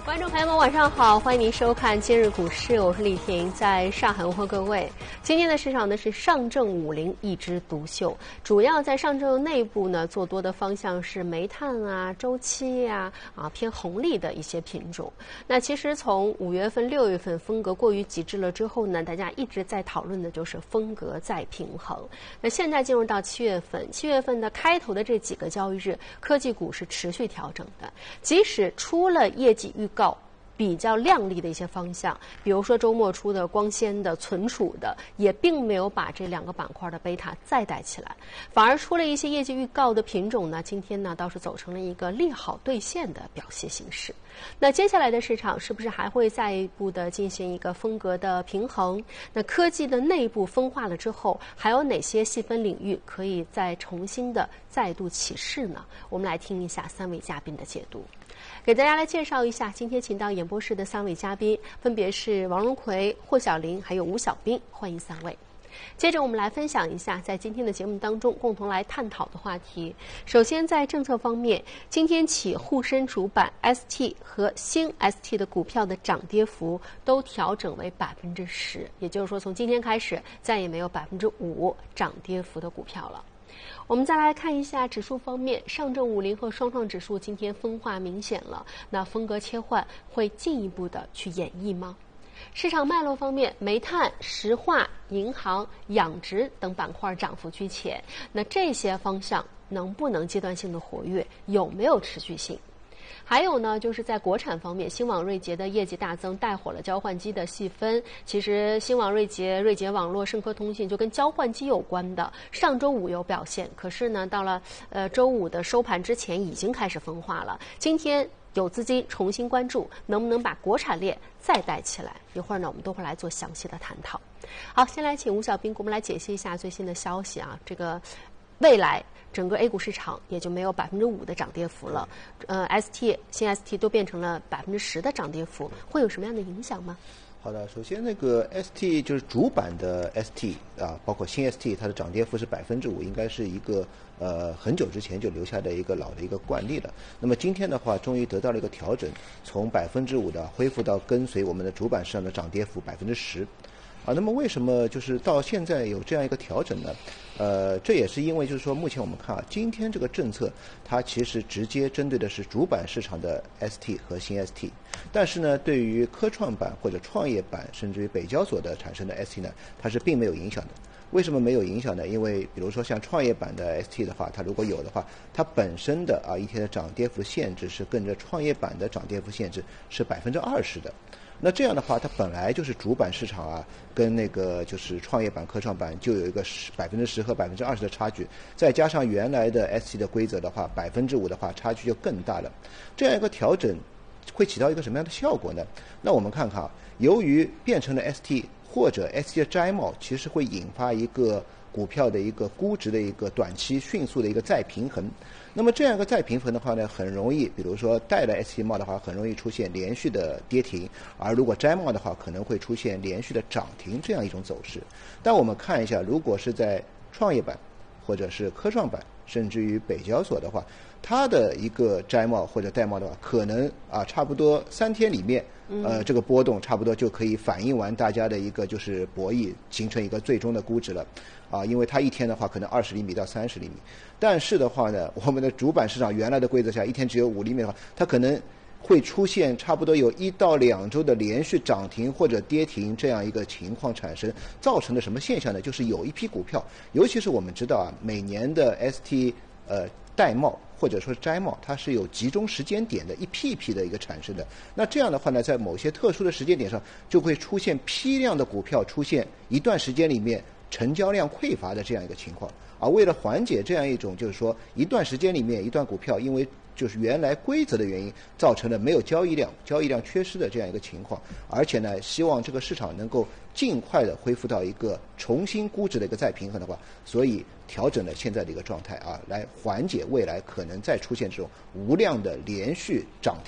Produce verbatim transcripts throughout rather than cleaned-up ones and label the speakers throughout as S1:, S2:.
S1: 观众朋友们，晚上好，欢迎您收看今日股市，我是李婷，在上海问候各位。今天的市场呢是上证五零一枝独秀，主要在上证内部呢做多的方向是煤炭啊、周期呀 啊, 啊偏红利的一些品种。那其实从五月份、六月份风格过于极致了之后呢，大家一直在讨论的就是风格再平衡。那现在进入到七月份，七月份的开头的这几个交易日，科技股是持续调整的，即使出了业绩预告比较亮丽的一些方向，比如说周末出的光纤的、存储的，也并没有把这两个板块的贝塔再带起来，反而出了一些业绩预告的品种呢，今天呢倒是走成了一个利好兑现的表现形式。那接下来的市场是不是还会再一步的进行一个风格的平衡？那科技的内部分化了之后，还有哪些细分领域可以再重新的再度起势呢？我们来听一下三位嘉宾的解读。给大家来介绍一下，今天请到演播室的三位嘉宾，分别是王荣奎、霍小林还有吴小兵，欢迎三位。接着我们来分享一下在今天的节目当中共同来探讨的话题。首先在政策方面，今天起沪深主板 S T 和新 S T 的股票的涨跌幅都调整为百分之十，也就是说从今天开始再也没有百分之五涨跌幅的股票了。我们再来看一下指数方面，上证五零和双创指数今天分化明显了，那风格切换会进一步的去演绎吗？市场脉络方面，煤炭、石化、银行、养殖等板块涨幅居前，那这些方向能不能阶段性的活跃，有没有持续性？还有呢，就是在国产方面，新网瑞捷的业绩大增，带火了交换机的细分。其实新网瑞捷、瑞捷网络、盛科通信就跟交换机有关的，上周五有表现，可是呢，到了呃周五的收盘之前已经开始分化了。今天有资金重新关注，能不能把国产链再带起来？一会儿呢，我们都会来做详细的探讨。好，先来请吴小兵给我们来解析一下最新的消息啊，这个未来整个 A 股市场也就没有百分之五的涨跌幅了，呃 ，S T 新 S T 都变成了百分之十的涨跌幅，会有什么样的影响吗？
S2: 好的，首先那个 S T 就是主板的 S T 啊，包括新 S T， 它的涨跌幅是百分之五，应该是一个呃很久之前就留下的一个老的一个惯例了。那么今天的话，终于得到了一个调整，从百分之五的恢复到跟随我们的主板市场的涨跌幅百分之十。啊，那么为什么就是到现在有这样一个调整呢？呃，这也是因为就是说，目前我们看啊，今天这个政策它其实直接针对的是主板市场的 S T 和新 S T， 但是呢，对于科创板或者创业板甚至于北交所的产生的 S T 呢，它是并没有影响的。为什么没有影响呢？因为比如说像创业板的 S T 的话，它如果有的话，它本身的啊一天的涨跌幅限制是跟着创业板的涨跌幅限制是百分之二十的。那这样的话，它本来就是主板市场啊，跟那个就是创业板、科创板就有一个十百分之十和百分之二十的差距，再加上原来的 S T 的规则的话，百分之五的话差距就更大了。这样一个调整会起到一个什么样的效果呢？那我们看看啊，由于变成了 S T 或者 S T 的摘帽，其实会引发一个股票的一个估值的一个短期迅速的一个再平衡。那么这样一个再平衡的话呢，很容易，比如说戴了 S T 帽的话，很容易出现连续的跌停；而如果摘帽的话，可能会出现连续的涨停这样一种走势。但我们看一下，如果是在创业板或者是科创板，甚至于北交所的话，它的一个摘帽或者戴帽的话，可能啊差不多三天里面，呃这个波动差不多就可以反映完大家的一个就是博弈，形成一个最终的估值了。啊，因为它一天的话可能二十厘米到三十厘米，但是的话呢，我们的主板市场原来的规则下，一天只有五厘米的话，它可能会出现差不多有一到两周的连续涨停或者跌停这样一个情况产生，造成的什么现象呢？就是有一批股票，尤其是我们知道啊，每年的 S T 呃戴帽或者说摘帽，它是有集中时间点的一批一批的一个产生的。那这样的话呢，在某些特殊的时间点上，就会出现批量的股票出现一段时间里面成交量匮乏的这样一个情况。而为了缓解这样一种就是说一段时间里面一段股票因为就是原来规则的原因造成了没有交易量，交易量缺失的这样一个情况，而且呢，希望这个市场能够尽快的恢复到一个重新估值的一个再平衡的话，所以调整了现在的一个状态啊，来缓解未来可能再出现这种无量的连续涨停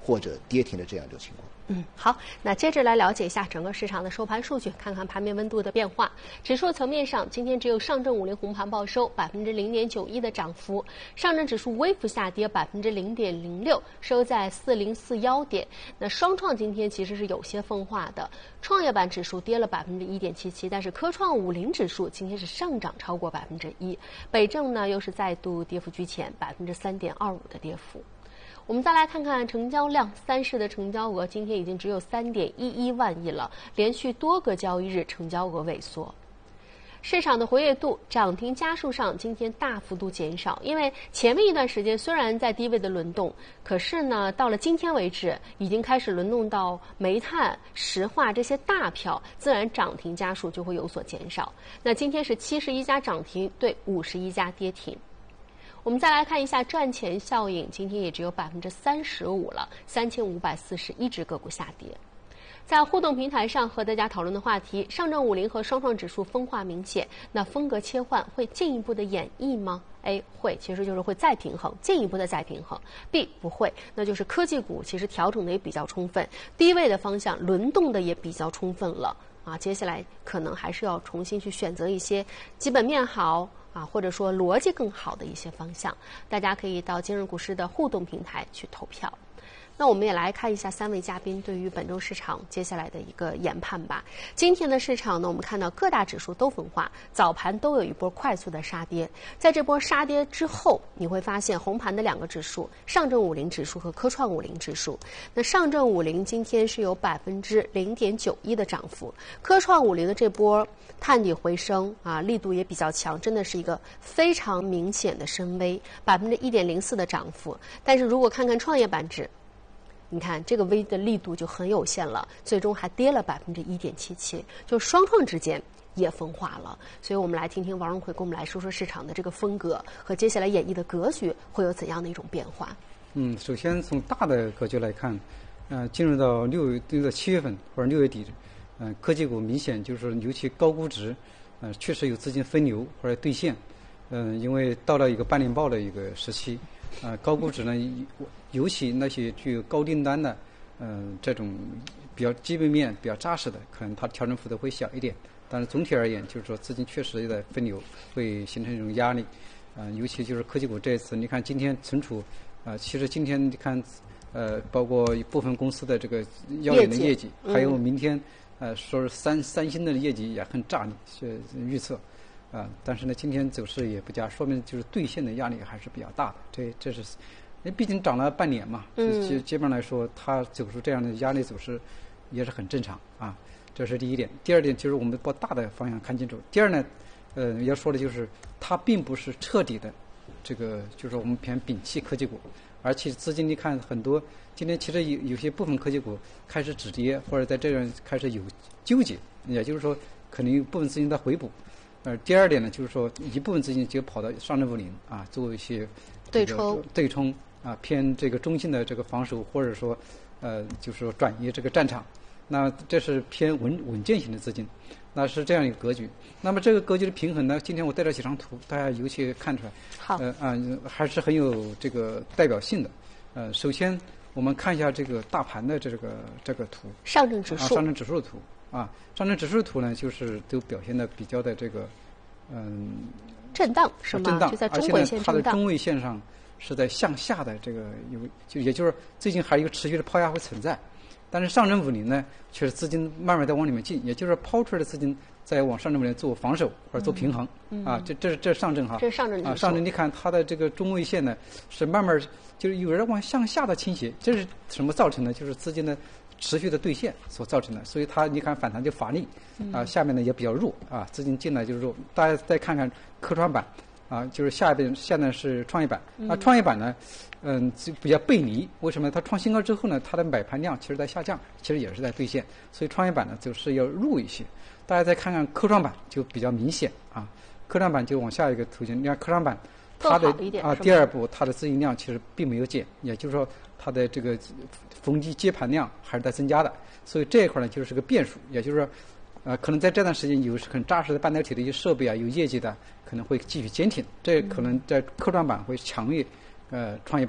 S2: 或者跌停的这样一个情况。
S1: 嗯，好，那接着来了解一下整个市场的收盘数据，看看盘面温度的变化。指数层面上，今天只有上证五零红盘报收百分之零点九一的涨幅，上证指数微幅下跌百分之零点零六，收在四零四幺点。那双创今天其实是有些分化的，创业板指数跌了百分之一点七七，但是科创五零指数今天是上涨超过百分之一，北证呢又是再度跌幅居前，百分之三点二五的跌幅。我们再来看看成交量，三市的成交额今天已经只有三点一一万亿了，连续多个交易日成交额萎缩。市场的活跃度、涨停家数上今天大幅度减少，因为前面一段时间虽然在低位的轮动，可是呢，到了今天为止，已经开始轮动到煤炭、石化这些大票，自然涨停家数就会有所减少。那今天是七十一家涨停对五十一家跌停。我们再来看一下赚钱效应，今天也只有百分之三十五了，三千五百四十一只个股下跌。在互动平台上和大家讨论的话题，上证五零和双创指数分化明显，那风格切换会进一步的演绎吗？ A 会，其实就是会再平衡，进一步的再平衡。B 不会，那就是科技股其实调整的也比较充分，低位的方向轮动的也比较充分了啊。接下来可能还是要重新去选择一些基本面好啊，或者说逻辑更好的一些方向。大家可以到今日股市的互动平台去投票。那我们也来看一下三位嘉宾对于本周市场接下来的一个研判吧。今天的市场呢，我们看到各大指数都分化，早盘都有一波快速的杀跌。在这波杀跌之后，你会发现红盘的两个指数，上证五零指数和科创五零指数。那上证五零今天是有百分之零点九一的涨幅，科创五零的这波探底回升啊，力度也比较强，真的是一个非常明显的深 V， 百分之一点零四的涨幅。但是如果看看创业板指，你看这个 V 的力度就很有限了，最终还跌了百分之一点七七，就双创之间也分化了。所以我们来听听王荣奎跟我们来说说市场的这个风格和接下来演绎的格局会有怎样的一种变化。
S3: 嗯，首先从大的格局来看，呃，进入到六进入到七月份或者六月底，嗯、呃，科技股明显就是尤其高估值，呃，确实有资金分流或者兑现，嗯、呃，因为到了一个半年报的一个时期。呃，高估值呢，尤其那些具有高订单的，嗯、呃，这种比较基本面比较扎实的，可能它调整幅度会小一点。但是总体而言，就是说资金确实也在分流，会形成一种压力。啊、呃，尤其就是科技股这一次，你看今天存储，啊、呃，其实今天你看，呃，包括一部分公司的这个耀眼的业绩，
S1: 嗯、
S3: 还有明天，呃，说是三三星的业绩也很炸，是预测。啊，但是呢，今天走势也不佳，说明就是兑现的压力还是比较大的。这这是，因为毕竟涨了半年嘛，
S1: 嗯，
S3: 基基本上来说，它走出这样的压力走势也是很正常啊。这是第一点。第二点就是我们把大的方向看清楚。第二呢，呃，要说的就是它并不是彻底的，这个就是我们偏摒弃科技股，而且资金你看很多，今天其实有有些部分科技股开始止跌，或者在这样开始有纠结，也就是说，可能有部分资金在回补。呃，第二点呢，就是说一部分资金就跑到上证五零啊，做一些、
S1: 这个、对冲
S3: 对冲啊，偏这个中性的这个防守，或者说呃，就是说转移这个战场。那这是偏稳稳健型的资金，那是这样一个格局。那么这个格局的平衡呢，今天我带了几张图，大家尤其看出来，
S1: 好，
S3: 呃啊，还是很有这个代表性的。呃，首先我们看一下这个大盘的这个这个图，
S1: 上证指数，
S3: 啊、上证指数的图。啊，上证指数图呢，就是都表现的比较的这个，嗯，
S1: 震荡是吗？
S3: 震荡，
S1: 就在中轨线震荡。
S3: 而且呢，它的中位线上是在向下的这个有，就也就是最近还有一个持续的抛压会存在，但是上证五零呢，却是资金慢慢在往里面进，也就是抛出来的资金在往上证五零做防守或者做平衡、
S1: 嗯、
S3: 啊，这这是这是上证哈，
S1: 这是上证
S3: 啊，上证你看它的这个中位线呢是慢慢就是有人往向下的倾斜，这是什么造成的？就是资金的持续的兑现所造成的，所以它你看反弹就乏力，啊，下面呢也比较弱啊，资金进来就是弱。大家再看看科创板，啊，就是下边现在是创业板，啊，创业板呢，嗯，就比较背离，为什么？它创新高之后呢，它的买盘量其实在下降，其实也是在兑现，所以创业板呢就是要弱一些。大家再看看科创板就比较明显啊，科创板就往下一个图形，你看科创板它的啊第二步它的资金量其实并没有减，也就是说它的这个逢低接盘量还是在增加的，所以这一块呢就是个变数，也就是说，呃，可能在这段时间有很扎实的半导体的一些设备啊，有业绩的可能会继续坚挺，这可能在科创板会强于呃创业板的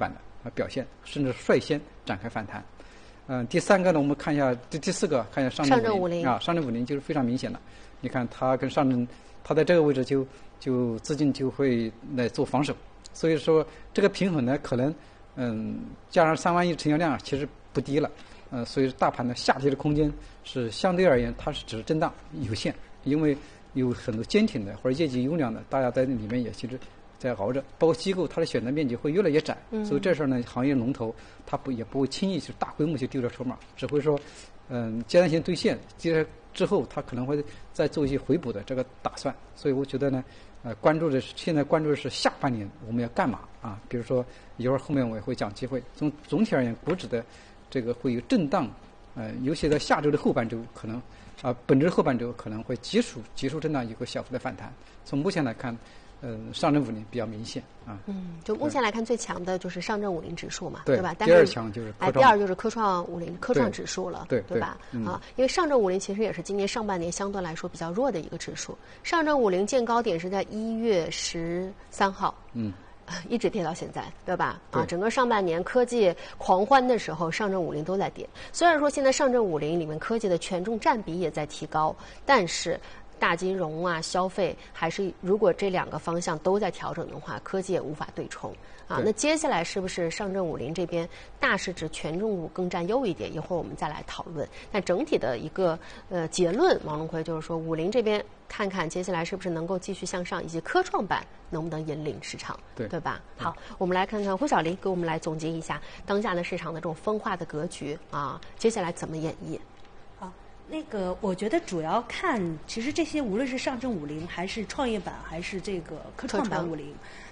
S3: 呃表现，甚至率先展开反弹。嗯、呃，第三个呢，我们看一下第第四个，看一下上证五零啊，上证五零就是非常明显的。你看它跟上证，它在这个位置就就资金就会来做防守，所以说这个平衡呢，可能嗯加上三万亿成交量其实不低了，呃，所以大盘的下跌的空间是相对而言它是只是震荡有限，因为有很多坚挺的或者业绩优良的，大家在里面也其实在熬着，包括机构它的选择面积会越来越窄，嗯、所以这时候呢，行业龙头它不也不会轻易去大规模去丢掉筹码，只会说嗯阶段性兑现，接着之后它可能会再做一些回补的这个打算，所以我觉得呢，呃，关注的是现在关注的是下半年我们要干嘛啊？比如说一会儿后面我也会讲机会，从总体而言，股指的这个会有震荡，呃，尤其在下周的后半周可能啊、呃，本周后半周可能会结束结束震荡，有个小幅的反弹。从目前来看。嗯，上证五零比较明显啊。
S1: 嗯，就目前来看，最强的就是上证五零指数嘛，
S3: 对
S1: 吧？
S3: 第二强就是科创，
S1: 哎，第二就是科创五零科创指数了，
S3: 对
S1: 对吧？
S3: 嗯、
S1: 啊，因为上证五零其实也是今年上半年相对来说比较弱的一个指数。上证五零见高点是在一月十三号，
S3: 嗯，
S1: 一直跌到现在，对吧？
S3: 对
S1: 啊，整个上半年科技狂欢的时候，上证五零都在跌。虽然说现在上证五零里面科技的权重占比也在提高，但是。大金融啊，消费还是如果这两个方向都在调整的话，科技也无法对冲啊。那接下来是不是上证五零这边大市值权重股更占优一点？一会儿我们再来讨论。但整体的一个呃结论，王龙辉就是说，五零这边看看接下来是不是能够继续向上，以及科创板能不能引领市场，
S3: 对
S1: 对吧？好，我们来看看胡小林给我们来总结一下当下的市场的这种分化的格局啊，接下来怎么演绎？
S4: 那个，我觉得主要看，其实这些无论是上证五零，还是创业板，还是这个科创板五零，